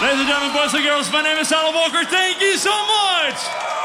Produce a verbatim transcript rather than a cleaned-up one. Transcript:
Ladies and gentlemen, boys and girls, my name is Alan Walker. Thank you so much.